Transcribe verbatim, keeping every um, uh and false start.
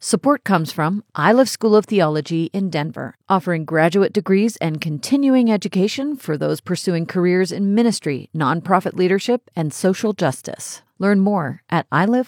Support comes from Iliff School of Theology in Denver, offering graduate degrees and continuing education for those pursuing careers in ministry, nonprofit leadership, and social justice. Learn more at iliff